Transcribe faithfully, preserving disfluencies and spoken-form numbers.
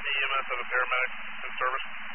E M S have a paramedic in service?